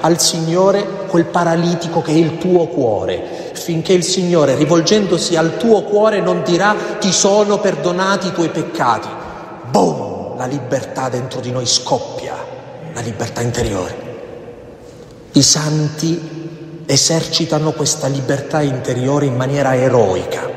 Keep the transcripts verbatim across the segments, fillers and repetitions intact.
al Signore quel paralitico che è il tuo cuore, finché il Signore, rivolgendosi al tuo cuore, non dirà ti sono perdonati i tuoi peccati. Boom! La libertà dentro di noi scoppia, la libertà interiore. I santi esercitano questa libertà interiore in maniera eroica.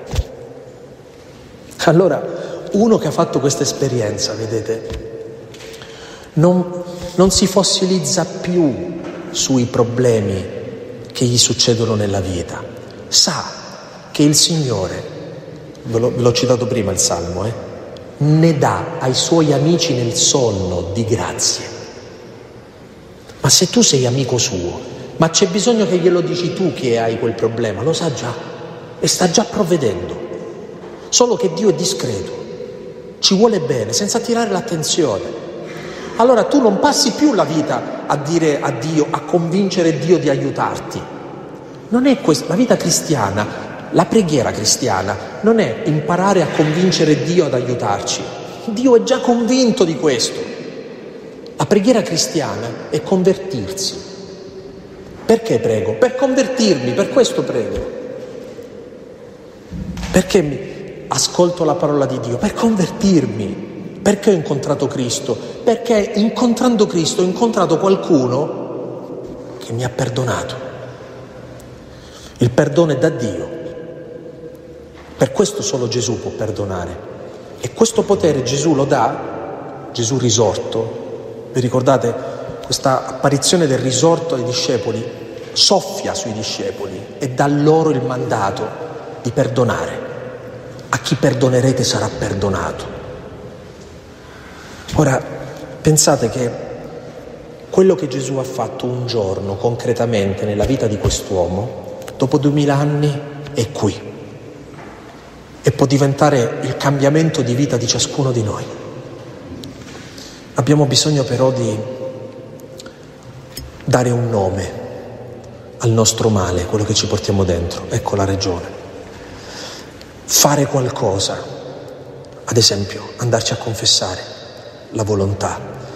Allora, uno che ha fatto questa esperienza, vedete, non, non si fossilizza più sui problemi che gli succedono nella vita. Sa che il Signore, ve, lo, ve l'ho citato prima il Salmo, eh, ne dà ai suoi amici nel sonno di grazie. Ma se tu sei amico suo, ma c'è bisogno che glielo dici tu che hai quel problema, lo sa già e sta già provvedendo. Solo che Dio è discreto, ci vuole bene, senza attirare l'attenzione. Allora tu non passi più la vita a dire a Dio, a convincere Dio di aiutarti. Non è questa la vita cristiana, la preghiera cristiana non è imparare a convincere Dio ad aiutarci. Dio è già convinto di questo. La preghiera cristiana è convertirsi. Perché prego? Per convertirmi, per questo prego. Perché mi ascolto la parola di Dio? Per convertirmi. Perché ho incontrato Cristo? Perché incontrando Cristo ho incontrato qualcuno che mi ha perdonato. Il perdono è da Dio. Per questo solo Gesù può perdonare. E questo potere Gesù lo dà, Gesù risorto. Vi ricordate questa apparizione del risorto ai discepoli? Soffia sui discepoli e dà loro il mandato di perdonare. A chi perdonerete sarà perdonato. Ora, pensate che quello che Gesù ha fatto un giorno concretamente nella vita di quest'uomo, dopo duemila anni è qui e può diventare il cambiamento di vita di ciascuno di noi. Abbiamo bisogno però di dare un nome al nostro male, quello che ci portiamo dentro. Ecco la ragione. Fare qualcosa, ad esempio andarci a confessare la volontà,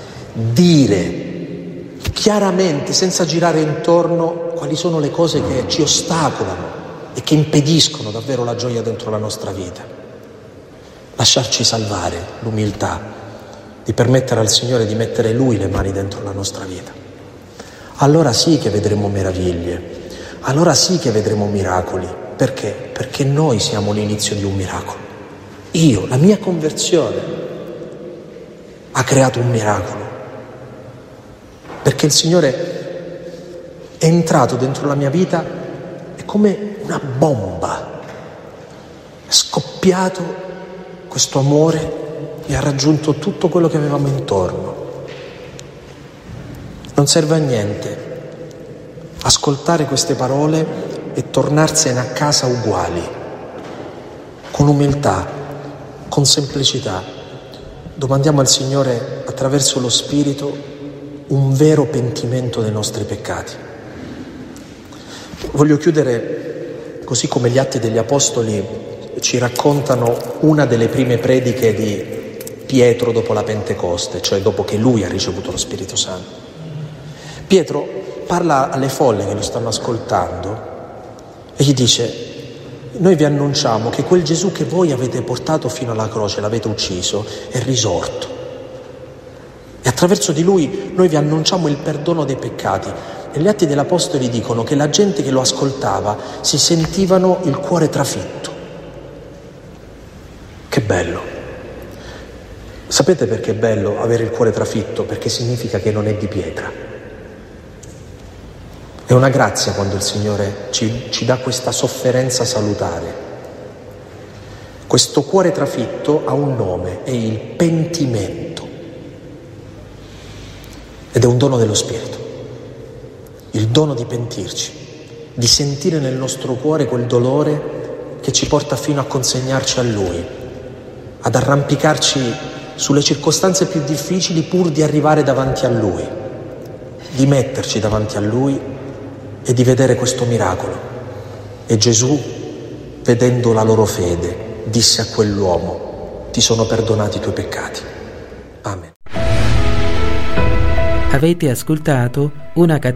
dire chiaramente, senza girare intorno, quali sono le cose che ci ostacolano e che impediscono davvero la gioia dentro la nostra vita. Lasciarci salvare, l'umiltà, di permettere al Signore di mettere Lui le mani dentro la nostra vita. Allora sì che vedremo meraviglie, allora sì che vedremo miracoli. Perché? Perché noi siamo l'inizio di un miracolo. Io, la mia conversione ha creato un miracolo, perché il Signore è entrato dentro la mia vita, è come una bomba, è scoppiato questo amore e ha raggiunto tutto quello che avevamo intorno. Non serve a niente ascoltare queste parole e tornarsene a casa uguali, con umiltà, con semplicità. Domandiamo al Signore, attraverso lo Spirito, un vero pentimento dei nostri peccati. Voglio chiudere, così come gli Atti degli Apostoli ci raccontano una delle prime prediche di Pietro dopo la Pentecoste, cioè dopo che lui ha ricevuto lo Spirito Santo. Pietro parla alle folle che lo stanno ascoltando e gli dice: noi vi annunciamo che quel Gesù che voi avete portato fino alla croce, l'avete ucciso, è risorto. E attraverso di lui noi vi annunciamo il perdono dei peccati. E gli Atti degli Apostoli dicono che la gente che lo ascoltava si sentivano il cuore trafitto. Che bello! Sapete perché è bello avere il cuore trafitto? Perché significa che non è di pietra. È una grazia quando il Signore ci, ci dà questa sofferenza salutare. Questo cuore trafitto ha un nome, è il pentimento. Ed è un dono dello Spirito. Il dono di pentirci, di sentire nel nostro cuore quel dolore che ci porta fino a consegnarci a Lui, ad arrampicarci sulle circostanze più difficili pur di arrivare davanti a Lui, di metterci davanti a Lui e di vedere questo miracolo. E Gesù, vedendo la loro fede, disse a quell'uomo: ti sono perdonati i tuoi peccati. Amen. Avete ascoltato una